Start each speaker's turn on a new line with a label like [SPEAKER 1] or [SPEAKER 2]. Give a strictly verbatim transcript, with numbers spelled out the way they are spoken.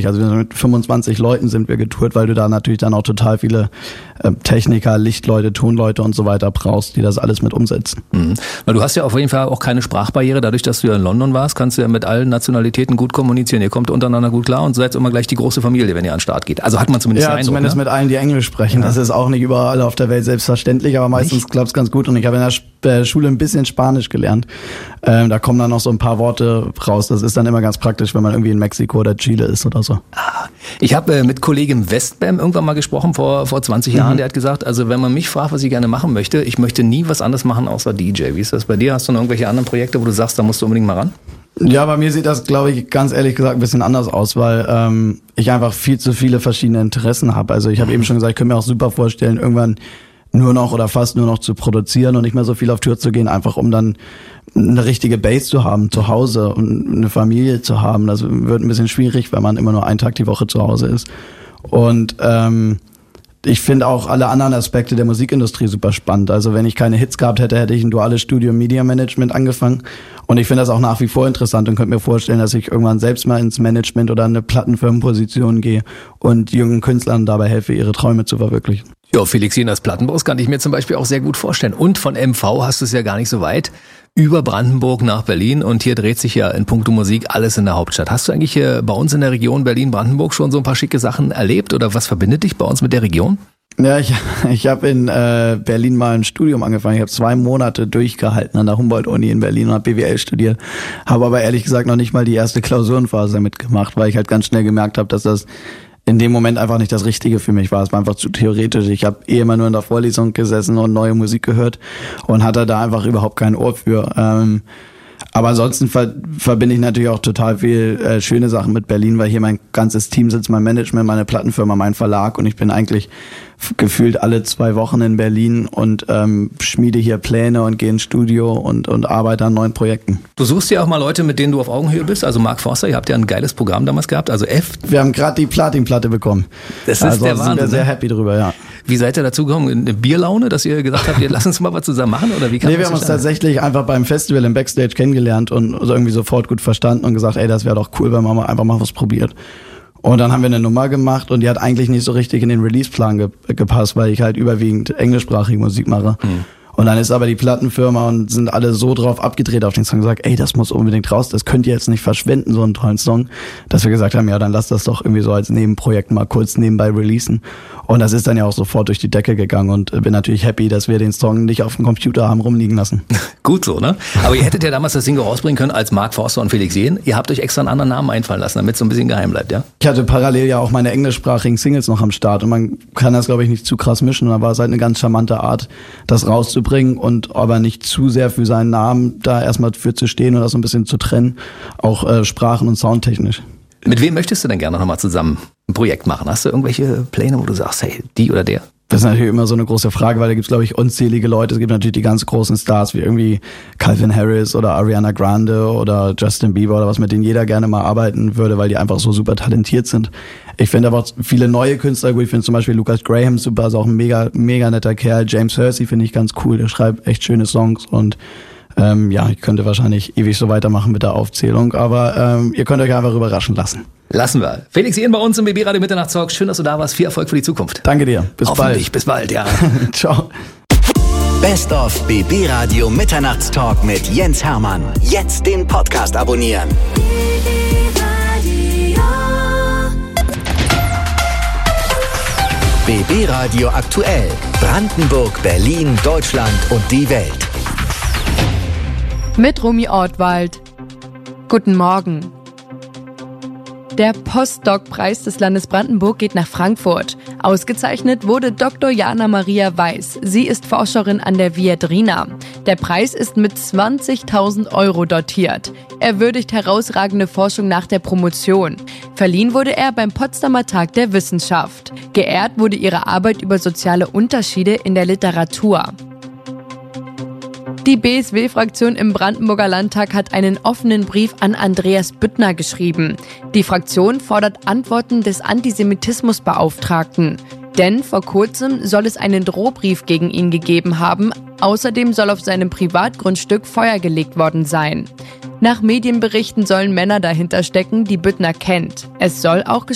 [SPEAKER 1] Also mit fünfundzwanzig Leuten sind wir getourt, weil du da natürlich dann auch total viele äh, Techniker, Lichtleute, Tonleute und so weiter brauchst, die das alles mit umsetzen.
[SPEAKER 2] Mhm. Weil du hast ja auf jeden Fall auch keine Sprachbarriere. Dadurch, dass du ja in London warst, kannst du ja mit allen Nationalitäten gut kommunizieren. Ihr kommt untereinander gut klar und seid immer gleich die große Familie, wenn ihr an den Start geht. Also hat man zumindest
[SPEAKER 1] ja,
[SPEAKER 2] den Eindruck.
[SPEAKER 1] Zumindest
[SPEAKER 2] ne?
[SPEAKER 1] mit allen, die Englisch sprechen. Ja. Das ist auch nicht überall auf der Welt selbstverständlich, aber meistens klappt es ganz gut. Und ich habe in der Schule ein bisschen Spanisch gelernt. Ähm, da kommen dann noch so ein paar Worte raus. Das ist dann immer ganz praktisch, wenn man irgendwie in Mexiko oder Chile ist oder so.
[SPEAKER 2] Ich habe äh, mit Kollegin Westbam irgendwann mal gesprochen, vor, vor zwanzig Jahren. Mhm. Der hat gesagt, also wenn man mich fragt, was ich gerne machen möchte, ich möchte nie was anderes machen außer D J. Wie ist das bei dir? Hast du noch irgendwelche anderen Projekte, wo du sagst, da musst du unbedingt mal ran?
[SPEAKER 1] Ja, bei mir sieht das, glaube ich, ganz ehrlich gesagt ein bisschen anders aus, weil ähm, ich einfach viel zu viele verschiedene Interessen habe. Also ich habe eben schon gesagt, ich könnte mir auch super vorstellen, irgendwann nur noch oder fast nur noch zu produzieren und nicht mehr so viel auf Tour zu gehen, einfach um dann eine richtige Base zu haben, zu Hause und eine Familie zu haben. Das wird ein bisschen schwierig, wenn man immer nur einen Tag die Woche zu Hause ist. Und ähm, ich finde auch alle anderen Aspekte der Musikindustrie super spannend. Also wenn ich keine Hits gehabt hätte, hätte ich ein duales Studium Media Management angefangen. Und ich finde das auch nach wie vor interessant und könnte mir vorstellen, dass ich irgendwann selbst mal ins Management oder eine Plattenfirmenposition gehe und jungen Künstlern dabei helfe, ihre Träume zu verwirklichen.
[SPEAKER 2] Ja, Felix Jeners Plattenboss kann ich mir zum Beispiel auch sehr gut vorstellen. Und von M V hast du es ja gar nicht so weit. Über Brandenburg nach Berlin und hier dreht sich ja in puncto Musik alles in der Hauptstadt. Hast du eigentlich hier bei uns in der Region Berlin-Brandenburg schon so ein paar schicke Sachen erlebt oder was verbindet dich bei uns mit der Region?
[SPEAKER 1] Ja, ich, ich habe in äh, Berlin mal ein Studium angefangen. Ich habe zwei Monate durchgehalten an der Humboldt-Uni in Berlin und habe B W L studiert. Habe aber ehrlich gesagt noch nicht mal die erste Klausurenphase mitgemacht, weil ich halt ganz schnell gemerkt habe, dass das in dem Moment einfach nicht das Richtige für mich war. Es war einfach zu theoretisch. Ich habe eh immer nur in der Vorlesung gesessen und neue Musik gehört und hatte da einfach überhaupt kein Ohr für. Ähm, aber ansonsten ver- verbinde ich natürlich auch total viel äh, schöne Sachen mit Berlin, weil hier mein ganzes Team sitzt, mein Management, meine Plattenfirma, mein Verlag und ich bin eigentlich f- gefühlt alle zwei Wochen in Berlin und ähm, schmiede hier Pläne und gehe ins Studio und, und arbeite an neuen Projekten.
[SPEAKER 2] Du suchst ja auch mal Leute, mit denen du auf Augenhöhe bist, also Mark Forster, ihr habt ja ein geiles Programm damals gehabt, also F.
[SPEAKER 1] Wir haben gerade die Platinplatte bekommen.
[SPEAKER 2] Das ist
[SPEAKER 1] also
[SPEAKER 2] der Wahnsinn.
[SPEAKER 1] Sind wir sehr happy drüber, ja.
[SPEAKER 2] Wie seid ihr dazu gekommen? Eine Bierlaune, dass ihr gesagt habt, ihr lass uns mal was zusammen machen? Oder wie kann
[SPEAKER 1] nee, wir haben uns tatsächlich einfach beim Festival im Backstage kennengelernt und irgendwie sofort gut verstanden und gesagt, ey, das wäre doch cool, wenn man mal einfach mal was probiert. Und dann haben wir eine Nummer gemacht und die hat eigentlich nicht so richtig in den Release-Plan ge- gepasst, weil ich halt überwiegend englischsprachige Musik mache. Mhm. Und dann ist aber die Plattenfirma und sind alle so drauf abgedreht auf den Song, gesagt, ey, das muss unbedingt raus, das könnt ihr jetzt nicht verschwenden, so einen tollen Song, dass wir gesagt haben, ja, dann lass das doch irgendwie so als Nebenprojekt mal kurz nebenbei releasen. Und das ist dann ja auch sofort durch die Decke gegangen und bin natürlich happy, dass wir den Song nicht auf dem Computer haben rumliegen lassen.
[SPEAKER 2] Gut so, ne? Aber ihr hättet ja damals das Single rausbringen können als Mark Forster und Felix Jähn. Ihr habt euch extra einen anderen Namen einfallen lassen, damit es so ein bisschen geheim bleibt, ja?
[SPEAKER 1] Ich hatte parallel ja auch meine englischsprachigen Singles noch am Start und man kann das, glaube ich, nicht zu krass mischen. Und da war es halt eine ganz charmante Art, das rauszubringen und aber nicht zu sehr für seinen Namen da erstmal für zu stehen und das so ein bisschen zu trennen, auch äh, sprachen- und soundtechnisch.
[SPEAKER 2] Mit wem möchtest du denn gerne nochmal zusammen ein Projekt machen? Hast du irgendwelche Pläne, wo du sagst, hey, die oder der?
[SPEAKER 1] Das ist natürlich immer so eine große Frage, weil da gibt's, glaube ich, unzählige Leute. Es gibt natürlich die ganz großen Stars wie irgendwie Calvin Harris oder Ariana Grande oder Justin Bieber oder was, mit denen jeder gerne mal arbeiten würde, weil die einfach so super talentiert sind. Ich finde aber auch viele neue Künstler gut. Ich finde zum Beispiel Lucas Graham super, ist auch ein mega, mega netter Kerl. James Hersey finde ich ganz cool, der schreibt echt schöne Songs und ähm, ja, ich könnte wahrscheinlich ewig so weitermachen mit der Aufzählung, aber ähm, ihr könnt euch einfach überraschen lassen.
[SPEAKER 2] Lassen wir. Felix Jähn bei uns im B B Radio Mitternachtstalk. Schön, dass du da warst. Viel Erfolg für die Zukunft.
[SPEAKER 1] Danke dir. Bis
[SPEAKER 2] Hoffentlich.
[SPEAKER 1] bald.
[SPEAKER 2] Bis bald, ja.
[SPEAKER 1] Ciao.
[SPEAKER 3] Best of B B Radio Mitternachtstalk mit Jens Hermann. Jetzt den Podcast abonnieren. B B Radio aktuell. Brandenburg, Berlin, Deutschland und die Welt.
[SPEAKER 4] Mit Romy Ortwald. Guten Morgen. Der Postdoc-Preis des Landes Brandenburg geht nach Frankfurt. Ausgezeichnet wurde Doktor Jana Maria Weiß. Sie ist Forscherin an der Viadrina. Der Preis ist mit zwanzigtausend Euro dotiert. Er würdigt herausragende Forschung nach der Promotion. Verliehen wurde er beim Potsdamer Tag der Wissenschaft. Geehrt wurde ihre Arbeit über soziale Unterschiede in der Literatur. Die B S W-Fraktion im Brandenburger Landtag hat einen offenen Brief an Andreas Büttner geschrieben. Die Fraktion fordert Antworten des Antisemitismusbeauftragten. Denn vor kurzem soll es einen Drohbrief gegen ihn gegeben haben. Außerdem soll auf seinem Privatgrundstück Feuer gelegt worden sein. Nach Medienberichten sollen Männer dahinter stecken, die Büttner kennt. Es soll auch